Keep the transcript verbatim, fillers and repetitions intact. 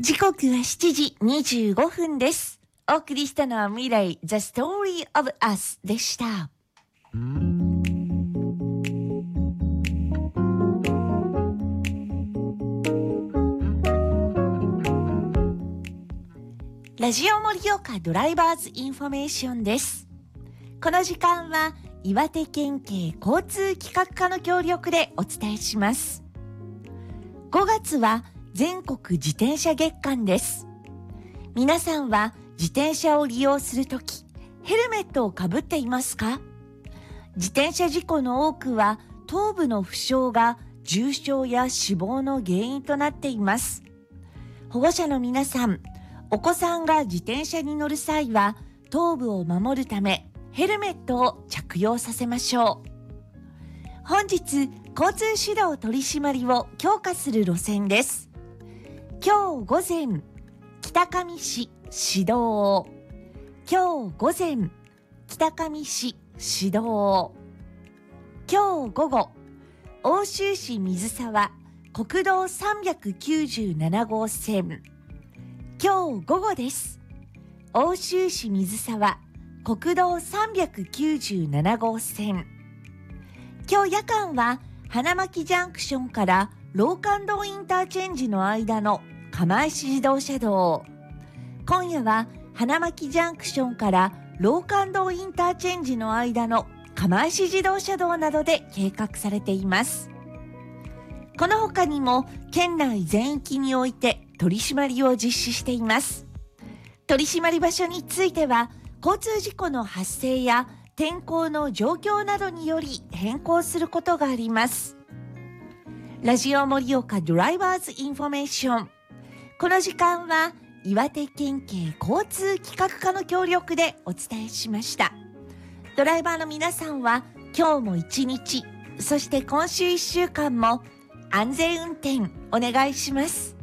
時刻はしちじにじゅうごふんです。お送りしたのは未来 The Story of Us でした。ラジオ盛岡ドライバーズインフォメーションです。この時間は岩手県警交通企画課の協力でお伝えします。ごがつは全国自転車月間です。皆さんは自転車を利用するとき、ヘルメットをかぶっていますか？自転車事故の多くは頭部の負傷が重傷や死亡の原因となっています。保護者の皆さん、お子さんが自転車に乗る際は頭部を守るためヘルメットを着用させましょう。本日、交通指導取り締まりを強化する路線です。今日午前、北上市市道。今日午前、北上市市道。今日午後、奥州市水沢国道さんびゃくきゅうじゅうなな号線。今日午後です。奥州市水沢国道さんびゃくきゅうじゅうなな号線。今日夜間は花巻ジャンクションから老館道インターチェンジの間の釜石自動車道。今夜は花巻ジャンクションから老館道インターチェンジの間の釜石自動車道などで計画されています。この他にも県内全域において取り締まりを実施しています。取り締まり場所については交通事故の発生や天候の状況などにより変更することがあります。ラジオ盛岡ドライバーズインフォメーション。この時間は岩手県警交通企画課の協力でお伝えしました。ドライバーの皆さんは今日も一日、そして今週一週間も安全運転お願いします。